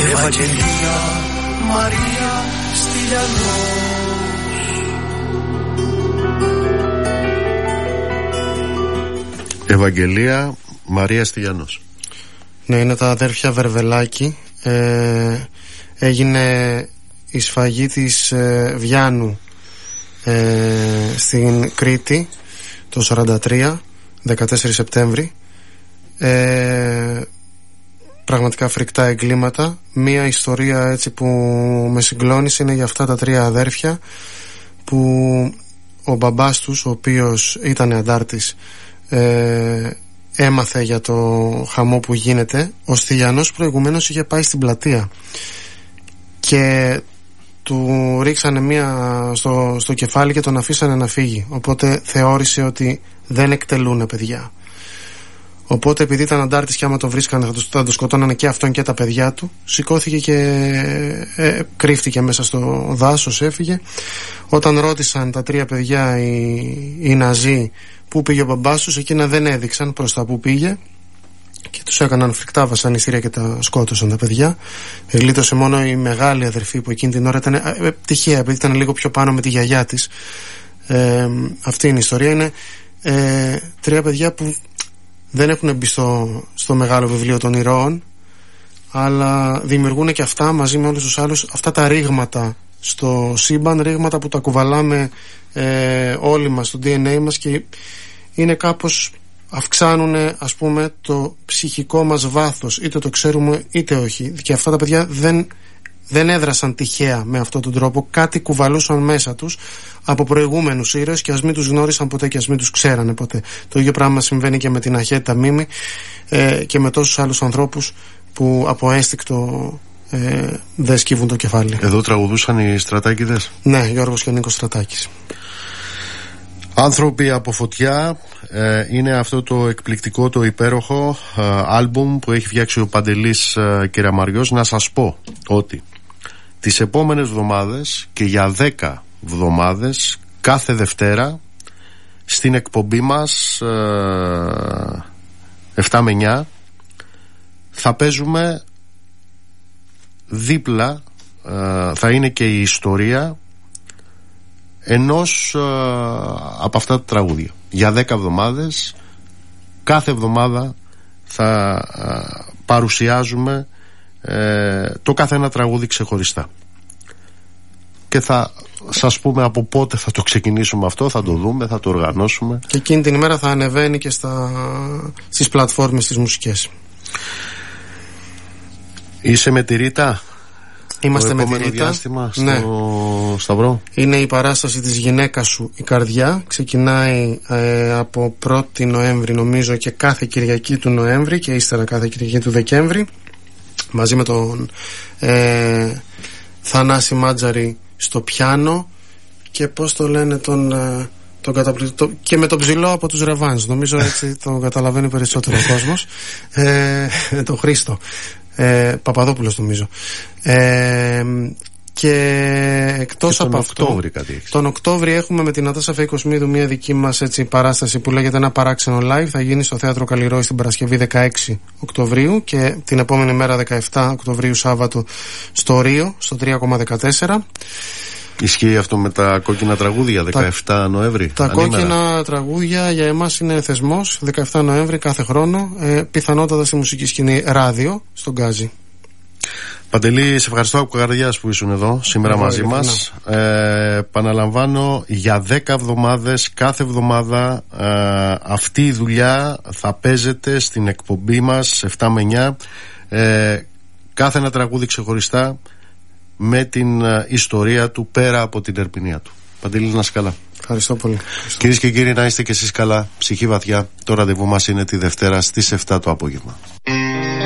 Ευαγγελία Μαρία Στυλιανός. Ευαγγελία Μαρία Στυλιανός. Ναι, είναι τα αδέρφια Βερβελάκη. Έγινε η σφαγή της Βιάνου στην Κρήτη το 1943, 14 Σεπτέμβρη. Πραγματικά φρικτά εγκλήματα. Μία ιστορία έτσι που με συγκλώνησε είναι για αυτά τα τρία αδέρφια, που ο μπαμπάς τους, ο οποίος ήταν αντάρτης, έμαθε για το χαμό που γίνεται. Ο Στυλιανός προηγουμένως είχε πάει στην πλατεία και του ρίξανε μία στο κεφάλι και τον αφήσανε να φύγει, οπότε θεώρησε ότι δεν εκτελούνε παιδιά. Οπότε επειδή ήταν αντάρτης και άμα το βρίσκανε θα το σκοτώνανε και αυτόν και τα παιδιά του, σηκώθηκε και κρύφτηκε μέσα στο δάσος, έφυγε. Όταν ρώτησαν τα τρία παιδιά οι Ναζί πού πήγε ο μπαμπάς τους, εκείνα δεν έδειξαν προς τα που πήγε και τους έκαναν φρικτά βασανιστήρια και τα σκότωσαν τα παιδιά. Γλίτωσε μόνο η μεγάλη αδερφή που εκείνη την ώρα ήταν τυχαία, επειδή ήταν λίγο πιο πάνω με τη γιαγιά της. Αυτή είναι η ιστορία. Είναι τρία παιδιά που δεν έχουν μπει στο μεγάλο βιβλίο των ηρώων, αλλά δημιουργούν και αυτά μαζί με όλους τους άλλους αυτά τα ρήγματα στο σύμπαν, ρήγματα που τα κουβαλάμε όλοι μας στο DNA μας και είναι κάπως, αυξάνουν ας πούμε το ψυχικό μας βάθος, είτε το ξέρουμε είτε όχι, και αυτά τα παιδιά δεν έδρασαν τυχαία με αυτόν τον τρόπο, κάτι κουβαλούσαν μέσα τους από προηγούμενους ήρωες και ας μην τους γνώρισαν ποτέ και ας μην τους ξέρανε ποτέ. Το ίδιο πράγμα συμβαίνει και με την Αχέτα Μίμη και με τόσους άλλους ανθρώπους που από ένστικτο δεν σκύβουν το κεφάλι. Εδώ τραγουδούσαν οι Στρατάκηδες. Ναι, Γιώργος και Νίκος Στρατάκης. Άνθρωποι από φωτιά είναι αυτό το εκπληκτικό, το υπέροχο άλμπουμ που έχει φτιάξει ο Παντελής Κεραμαριός. Να σας πω ότι τις επόμενες εβδομάδες και για 10 εβδομάδες κάθε Δευτέρα στην εκπομπή μας 7 με 9 θα παίζουμε δίπλα, θα είναι και η ιστορία ενός από αυτά τα τραγούδια για 10 εβδομάδες. Κάθε εβδομάδα θα παρουσιάζουμε το κάθε ένα τραγούδι ξεχωριστά και θα σας πούμε από πότε θα το ξεκινήσουμε αυτό, θα το δούμε, θα το οργανώσουμε και εκείνη την ημέρα θα ανεβαίνει και στις πλατφόρμες τις μουσικές. Είσαι με τη Ρίτα? Είμαστε με τη Ρίτα. Διάστημα στο Σταυρό. Είναι η παράσταση της Γυναίκας σου η καρδιά. Ξεκινάει από 1η Νοέμβρη νομίζω και κάθε Κυριακή του Νοέμβρη και ύστερα κάθε Κυριακή του Δεκέμβρη, μαζί με τον Θανάση Μάτζαρη στο πιάνο και πώς το λένε τον καταπληκτικό, και με τον ψηλό από τους Ρεβάνς, νομίζω έτσι τον καταλαβαίνει περισσότερο ο κόσμος, τον Χρήστο Παπαδόπουλος νομίζω, και εκτός και από αυτό τον Οκτώβρη έχουμε με την Νατάσα Φέη Κοσμίδου μια δική μας έτσι παράσταση που λέγεται Ένα Παράξενο Live. Θα γίνει στο Θέατρο Καλλιρόη την Παρασκευή 16 Οκτωβρίου και την επόμενη μέρα 17 Οκτωβρίου Σάββατο στο Ρίο στο 3,14. Ισχύει αυτό με τα κόκκινα τραγούδια 17 Νοέμβρη? Τα κόκκινα τραγούδια για εμάς είναι θεσμός. 17 Νοέμβρη κάθε χρόνο, πιθανότατα στη μουσική σκηνή ράδιο στον Γκάζι. Παντελή, σε ευχαριστώ από καρδιάς που ήσουν εδώ σήμερα μαζί μας. Επαναλαμβάνω, για 10 εβδομάδες κάθε εβδομάδα αυτή η δουλειά θα παίζεται στην εκπομπή μας 7 με 9, κάθε ένα τραγούδι ξεχωριστά με την ιστορία του πέρα από την ερμηνεία του. Παντελή, να είσαι καλά. Ευχαριστώ πολύ. Κυρίες και κύριοι, να είστε και εσείς καλά, ψυχή βαθιά. Το ραντεβού μας είναι τη Δευτέρα στις 7 το απόγευμα.